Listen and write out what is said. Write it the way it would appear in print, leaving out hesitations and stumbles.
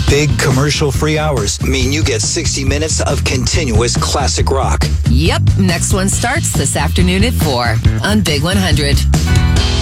Big commercial-free hours mean you get 60 minutes of continuous classic rock. Yep, next one starts this afternoon at 4 on Big 100.